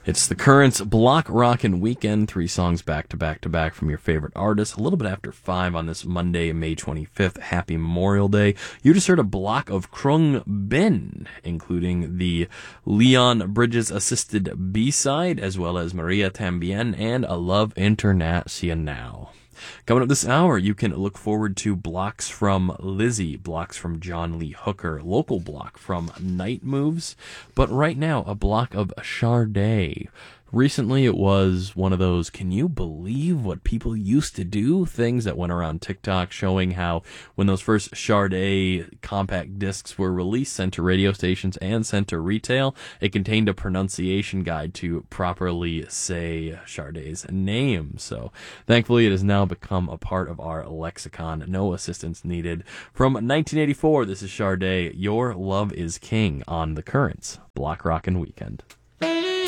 It's the Currents Block Rockin' Weekend, 3 songs back to back to back from your favorite artists. A little bit after 5 on this Monday, May 25th. Happy Memorial Day. You just heard a block of Krung Bin, including the Leon Bridges assisted B-side, as well as Maria Tambien and A Love Internacional. Coming up this hour, you can look forward to blocks from Lizzie, blocks from John Lee Hooker, local block from Night Moves, but right now, a block of Sade. Recently, it was one of those, can you believe what people used to do? Things that went around TikTok showing how when those first Sade compact discs were released, sent to radio stations and sent to retail, it contained a pronunciation guide to properly say Sade's name. So thankfully, it has now become a part of our lexicon. No assistance needed. From 1984, this is Sade, Your Love is King on the Currents Block Rockin' Weekend.